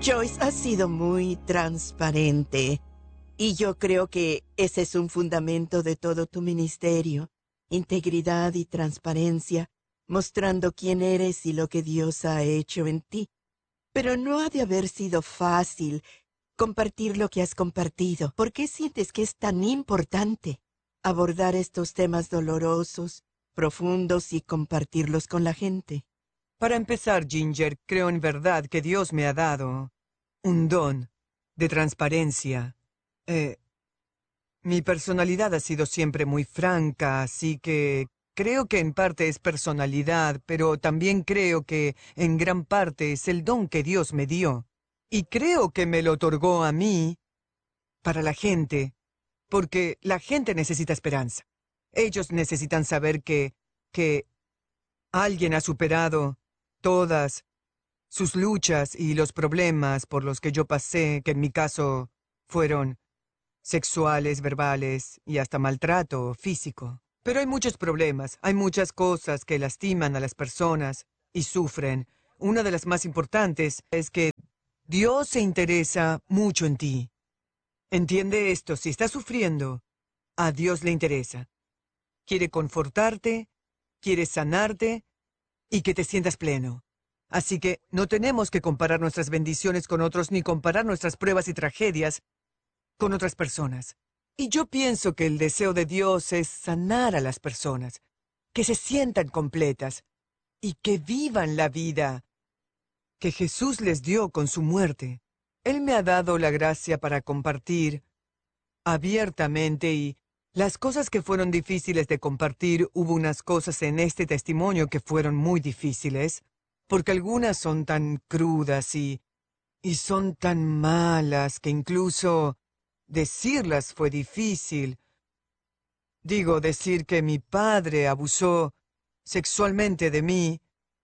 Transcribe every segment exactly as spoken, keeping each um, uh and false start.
Joyce ha sido muy transparente y yo creo que ese es un fundamento de todo tu ministerio, integridad y transparencia, mostrando quién eres y lo que Dios ha hecho en ti. Pero no ha de haber sido fácil compartir lo que has compartido. ¿Por qué sientes que es tan importante abordar estos temas dolorosos, profundos y compartirlos con la gente? Para empezar, Ginger, creo en verdad que Dios me ha dado un don de transparencia. Eh, mi personalidad ha sido siempre muy franca, así que creo que en parte es personalidad, pero también creo que en gran parte es el don que Dios me dio. Y creo que me lo otorgó a mí para la gente, porque la gente necesita esperanza. Ellos necesitan saber que, que alguien ha superado todas sus luchas y los problemas por los que yo pasé, que en mi caso fueron sexuales, verbales y hasta maltrato físico. Pero hay muchos problemas, hay muchas cosas que lastiman a las personas y sufren. Una de las más importantes es que Dios se interesa mucho en ti. Entiende esto, si estás sufriendo, a Dios le interesa. Quiere confortarte, quiere sanarte y que te sientas pleno. Así que no tenemos que comparar nuestras bendiciones con otros ni comparar nuestras pruebas y tragedias con otras personas. Y yo pienso que el deseo de Dios es sanar a las personas, que se sientan completas y que vivan la vida que Jesús les dio con su muerte. Él me ha dado la gracia para compartir abiertamente y las cosas que fueron difíciles de compartir, hubo unas cosas en este testimonio que fueron muy difíciles, porque algunas son tan crudas y, y son tan malas que incluso decirlas fue difícil. Digo, decir que mi padre abusó sexualmente de mí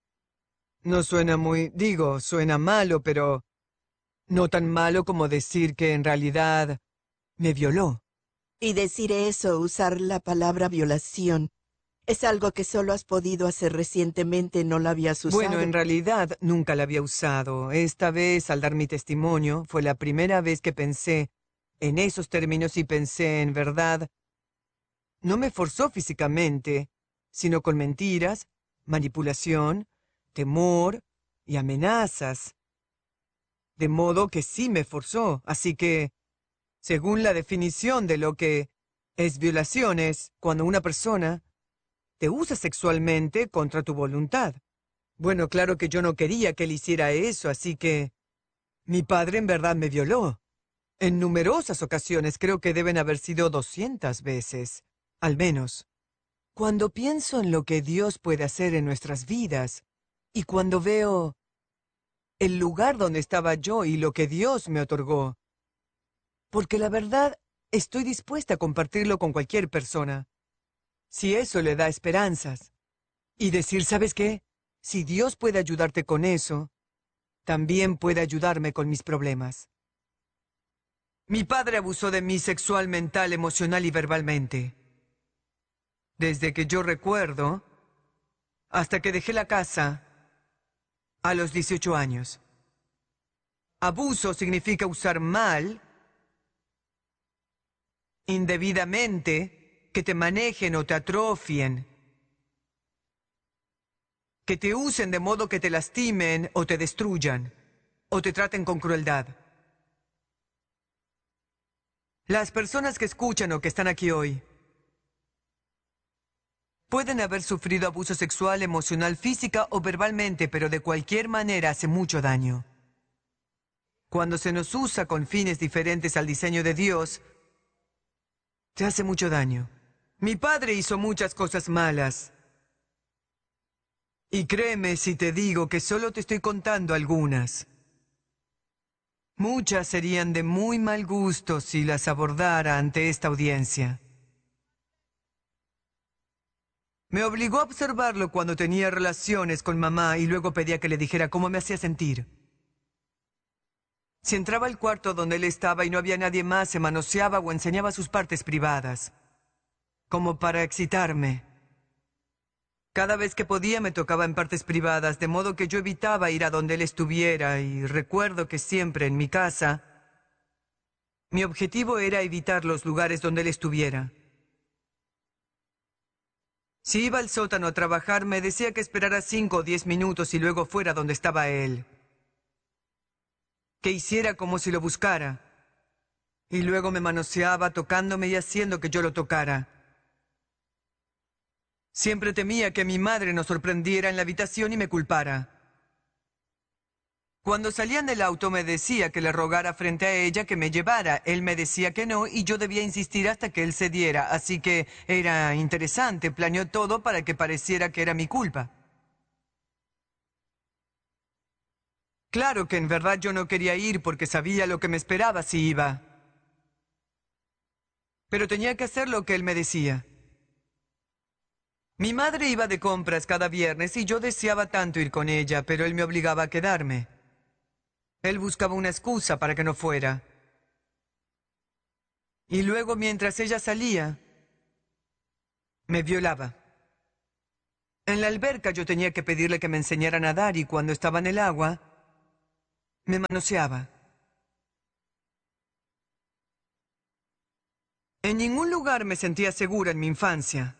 no suena muy, digo, suena malo, pero no tan malo como decir que en realidad me violó. Y decir eso, usar la palabra violación, es algo que solo has podido hacer recientemente, no la habías usado. Bueno, en realidad nunca la había usado. Esta vez, al dar mi testimonio, fue la primera vez que pensé en esos términos y pensé en verdad. No me forzó físicamente, sino con mentiras, manipulación, temor y amenazas. De modo que sí me forzó, así que, según la definición de lo que es violación, es cuando una persona te usa sexualmente contra tu voluntad. Bueno, claro que yo no quería que él hiciera eso, así que mi padre en verdad me violó. En numerosas ocasiones, creo que deben haber sido doscientas veces, al menos. Cuando pienso en lo que Dios puede hacer en nuestras vidas, y cuando veo el lugar donde estaba yo y lo que Dios me otorgó, porque la verdad estoy dispuesta a compartirlo con cualquier persona, si eso le da esperanzas, y decir, ¿sabes qué? Si Dios puede ayudarte con eso, también puede ayudarme con mis problemas. Mi padre abusó de mí sexual, mental, emocional y verbalmente. Desde que yo recuerdo, hasta que dejé la casa, a los dieciocho años. Abuso significa usar mal, indebidamente, que te manejen o te atrofien, que te usen de modo que te lastimen o te destruyan, o te traten con crueldad. Las personas que escuchan o que están aquí hoy pueden haber sufrido abuso sexual, emocional, física o verbalmente, pero de cualquier manera hace mucho daño. Cuando se nos usa con fines diferentes al diseño de Dios, te hace mucho daño. Mi padre hizo muchas cosas malas. Y créeme si te digo que solo te estoy contando algunas. Muchas serían de muy mal gusto si las abordara ante esta audiencia. Me obligó a observarlo cuando tenía relaciones con mamá y luego pedía que le dijera cómo me hacía sentir. Si entraba al cuarto donde él estaba y no había nadie más, se manoseaba o enseñaba sus partes privadas, como para excitarme. Cada vez que podía me tocaba en partes privadas, de modo que yo evitaba ir a donde él estuviera, y recuerdo que siempre en mi casa mi objetivo era evitar los lugares donde él estuviera. Si iba al sótano a trabajar, me decía que esperara cinco o diez minutos y luego fuera donde estaba él. Que hiciera como si lo buscara. Y luego me manoseaba tocándome y haciendo que yo lo tocara. Siempre temía que mi madre nos sorprendiera en la habitación y me culpara. Cuando salían del auto me decía que le rogara frente a ella que me llevara. Él me decía que no y yo debía insistir hasta que él cediera. Así que era interesante. Planeó todo para que pareciera que era mi culpa. Claro que en verdad yo no quería ir porque sabía lo que me esperaba si iba. Pero tenía que hacer lo que él me decía. Mi madre iba de compras cada viernes y yo deseaba tanto ir con ella, pero él me obligaba a quedarme. Él buscaba una excusa para que no fuera. Y luego, mientras ella salía, me violaba. En la alberca yo tenía que pedirle que me enseñara a nadar y cuando estaba en el agua, me manoseaba. En ningún lugar me sentía segura en mi infancia.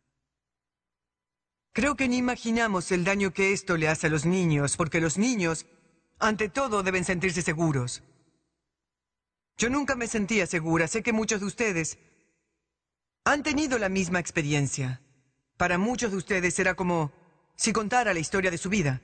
Creo que ni imaginamos el daño que esto le hace a los niños, porque los niños, ante todo, deben sentirse seguros. Yo nunca me sentía segura. Sé que muchos de ustedes han tenido la misma experiencia. Para muchos de ustedes era como si contara la historia de su vida.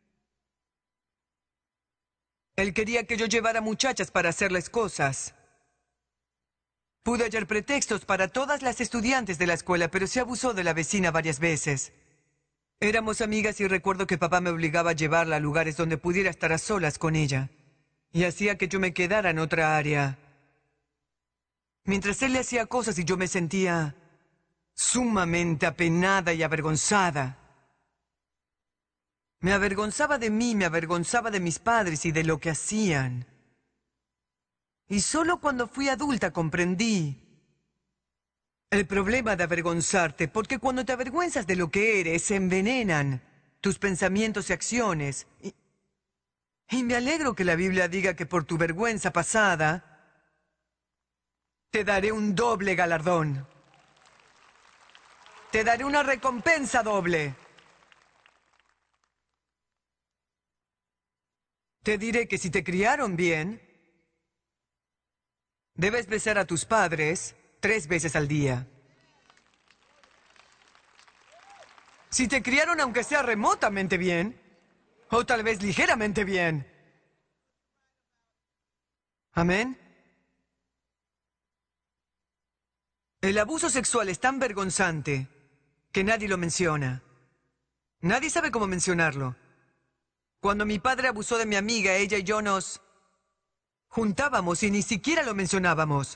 Él quería que yo llevara muchachas para hacerles cosas. Pude hallar pretextos para todas las estudiantes de la escuela, pero se abusó de la vecina varias veces. Éramos amigas y recuerdo que papá me obligaba a llevarla a lugares donde pudiera estar a solas con ella. Y hacía que yo me quedara en otra área. Mientras él le hacía cosas y yo me sentía sumamente apenada y avergonzada. Me avergonzaba de mí, me avergonzaba de mis padres y de lo que hacían. Y solo cuando fui adulta comprendí el problema de avergonzarte, porque cuando te avergüenzas de lo que eres, se envenenan tus pensamientos y acciones. Y, y me alegro que la Biblia diga que por tu vergüenza pasada, te daré un doble galardón. Te daré una recompensa doble. Te diré que si te criaron bien, debes besar a tus padres tres veces al día. Si te criaron aunque sea remotamente bien, o tal vez ligeramente bien. ¿Amén? El abuso sexual es tan vergonzante que nadie lo menciona. Nadie sabe cómo mencionarlo. Cuando mi padre abusó de mi amiga, ella y yo nos juntábamos y ni siquiera lo mencionábamos.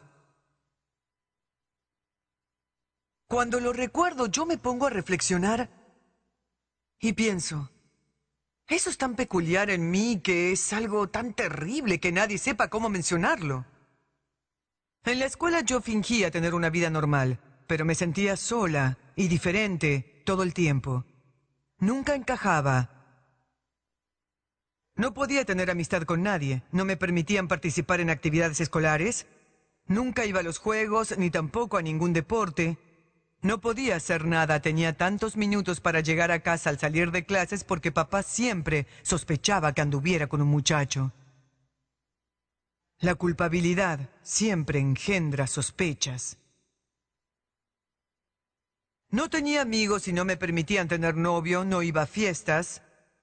Cuando lo recuerdo, yo me pongo a reflexionar y pienso, eso es tan peculiar en mí que es algo tan terrible que nadie sepa cómo mencionarlo. En la escuela yo fingía tener una vida normal, pero me sentía sola y diferente todo el tiempo. Nunca encajaba. No podía tener amistad con nadie, no me permitían participar en actividades escolares, nunca iba a los juegos ni tampoco a ningún deporte. No podía hacer nada, tenía tantos minutos para llegar a casa al salir de clases porque papá siempre sospechaba que anduviera con un muchacho. La culpabilidad siempre engendra sospechas. No tenía amigos y no me permitían tener novio, no iba a fiestas.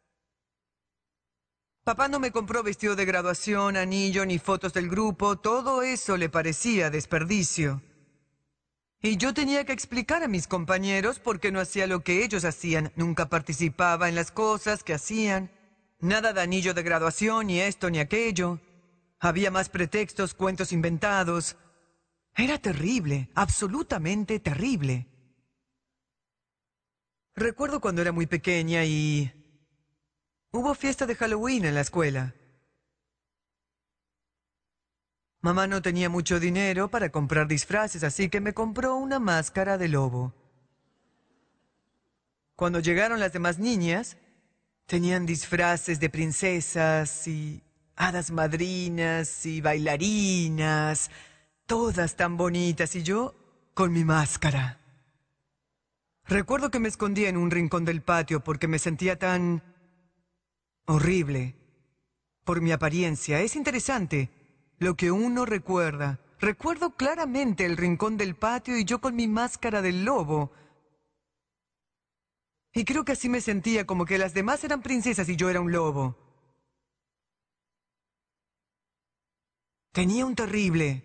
Papá no me compró vestido de graduación, anillo ni fotos del grupo, todo eso le parecía desperdicio. Y yo tenía que explicar a mis compañeros por qué no hacía lo que ellos hacían. Nunca participaba en las cosas que hacían. Nada de anillo de graduación, ni esto ni aquello. Había más pretextos, cuentos inventados. Era terrible, absolutamente terrible. Recuerdo cuando era muy pequeña y hubo fiesta de Halloween en la escuela. Mamá no tenía mucho dinero para comprar disfraces, así que me compró una máscara de lobo. Cuando llegaron las demás niñas, tenían disfraces de princesas y hadas madrinas y bailarinas, todas tan bonitas, y yo con mi máscara. Recuerdo que me escondía en un rincón del patio porque me sentía tan horrible por mi apariencia. Es interesante lo que uno recuerda. Recuerdo claramente el rincón del patio y yo con mi máscara del lobo. Y creo que así me sentía, como que las demás eran princesas y yo era un lobo. Tenía un terrible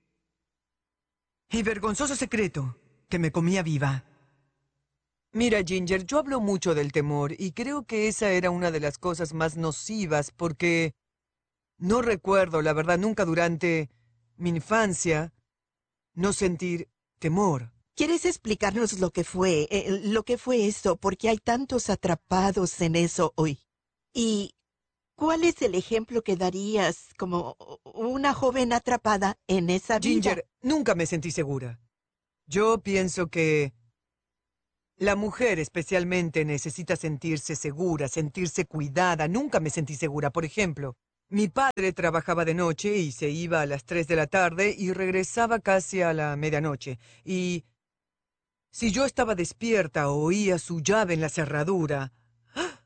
y vergonzoso secreto que me comía viva. Mira, Ginger, yo hablo mucho del temor y creo que esa era una de las cosas más nocivas porque no recuerdo, la verdad, nunca durante mi infancia no sentir temor. ¿Quieres explicarnos lo que fue, eh, lo que fue eso? Porque hay tantos atrapados en eso hoy. ¿Y cuál es el ejemplo que darías como una joven atrapada en esa vida? Ginger, nunca me sentí segura. Yo pienso que la mujer especialmente necesita sentirse segura, sentirse cuidada. Nunca me sentí segura. Por ejemplo, mi padre trabajaba de noche y se iba a las tres de la tarde y regresaba casi a la medianoche. Y si yo estaba despierta o oía su llave en la cerradura, ¡ah!,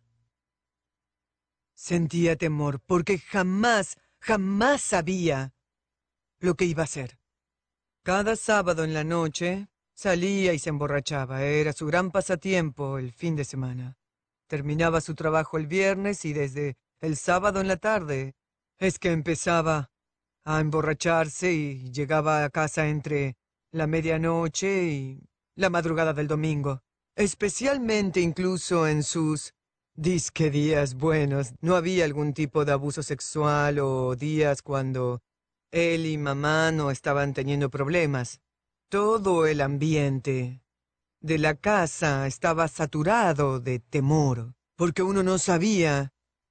sentía temor porque jamás, jamás sabía lo que iba a hacer. Cada sábado en la noche salía y se emborrachaba. Era su gran pasatiempo el fin de semana. Terminaba su trabajo el viernes y desde el sábado en la tarde es que empezaba a emborracharse y llegaba a casa entre la medianoche y la madrugada del domingo. Especialmente incluso en sus disque días buenos. No había algún tipo de abuso sexual o días cuando él y mamá no estaban teniendo problemas. Todo el ambiente de la casa estaba saturado de temor, porque uno no sabía.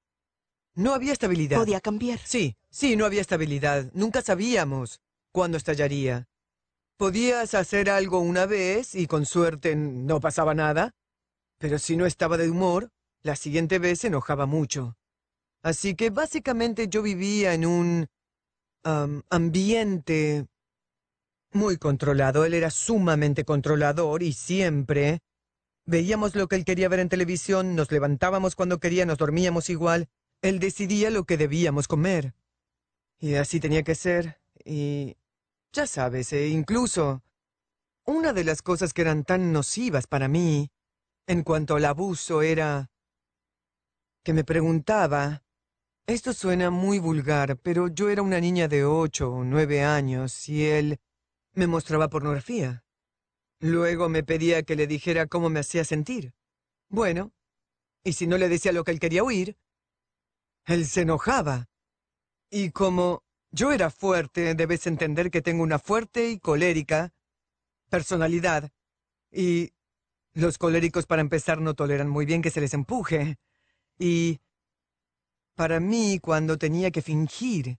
No había estabilidad. Podía cambiar. Sí, sí, no había estabilidad. Nunca sabíamos cuándo estallaría. Podías hacer algo una vez y con suerte no pasaba nada, pero si no estaba de humor, la siguiente vez se enojaba mucho. Así que básicamente yo vivía en un um, ambiente muy controlado. Él era sumamente controlador y siempre veíamos lo que él quería ver en televisión, nos levantábamos cuando quería, nos dormíamos igual. Él decidía lo que debíamos comer. Y así tenía que ser. Y ya sabes, e incluso una de las cosas que eran tan nocivas para mí en cuanto al abuso era que me preguntaba, esto suena muy vulgar, pero yo era una niña de ocho o nueve años y él me mostraba pornografía. Luego me pedía que le dijera cómo me hacía sentir. Bueno, y si no le decía lo que él quería oír, él se enojaba. Y como yo era fuerte, debes entender que tengo una fuerte y colérica personalidad. Y los coléricos, para empezar, no toleran muy bien que se les empuje. Y para mí, cuando tenía que fingir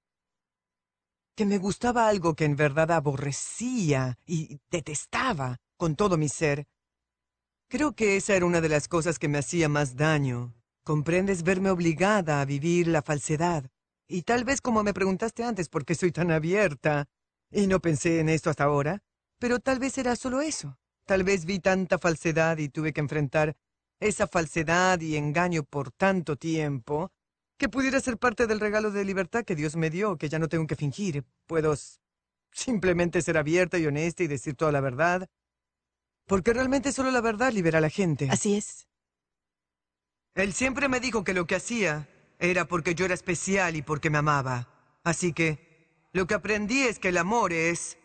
que me gustaba algo que en verdad aborrecía y detestaba con todo mi ser, creo que esa era una de las cosas que me hacía más daño. ¿Comprendes? Verme obligada a vivir la falsedad. Y tal vez, como me preguntaste antes, ¿por qué soy tan abierta? Y no pensé en esto hasta ahora, pero tal vez era solo eso. Tal vez vi tanta falsedad y tuve que enfrentar esa falsedad y engaño por tanto tiempo, que pudiera ser parte del regalo de libertad que Dios me dio, que ya no tengo que fingir. Puedo simplemente ser abierta y honesta y decir toda la verdad, porque realmente solo la verdad libera a la gente. Así es. Él siempre me dijo que lo que hacía era porque yo era especial y porque me amaba. Así que lo que aprendí es que el amor es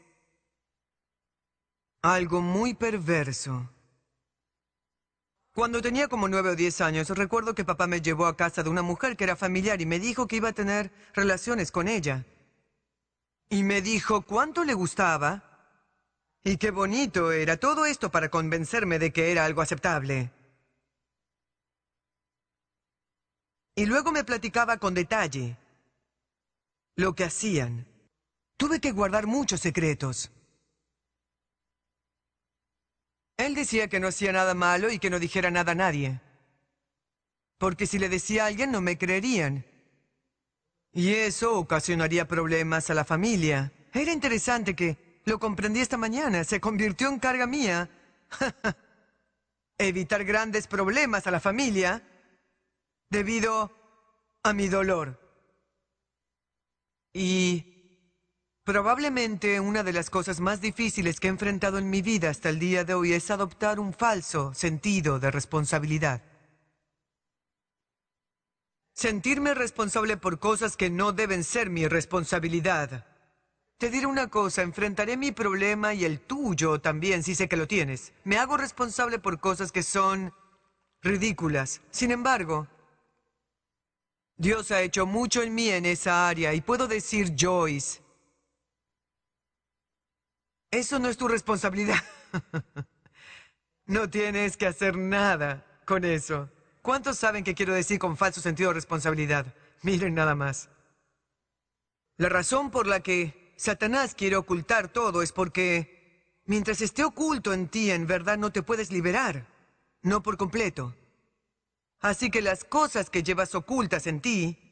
algo muy perverso. Cuando tenía como nueve o diez años, recuerdo que papá me llevó a casa de una mujer que era familiar y me dijo que iba a tener relaciones con ella. Y me dijo cuánto le gustaba y qué bonito era todo esto para convencerme de que era algo aceptable. Y luego me platicaba con detalle lo que hacían. Tuve que guardar muchos secretos. Él decía que no hacía nada malo y que no dijera nada a nadie. Porque si le decía a alguien no me creerían. Y eso ocasionaría problemas a la familia. Era interesante que lo comprendí esta mañana. Se convirtió en carga mía. Evitar grandes problemas a la familia debido a mi dolor. Y probablemente una de las cosas más difíciles que he enfrentado en mi vida hasta el día de hoy es adoptar un falso sentido de responsabilidad. Sentirme responsable por cosas que no deben ser mi responsabilidad. Te diré una cosa, enfrentaré mi problema y el tuyo también si sé que lo tienes. Me hago responsable por cosas que son ridículas. Sin embargo, Dios ha hecho mucho en mí en esa área y puedo decir, Joyce, eso no es tu responsabilidad. No tienes que hacer nada con eso. ¿Cuántos saben qué quiero decir con falso sentido de responsabilidad? Miren nada más. La razón por la que Satanás quiere ocultar todo es porque mientras esté oculto en ti, en verdad no te puedes liberar. No por completo. Así que las cosas que llevas ocultas en ti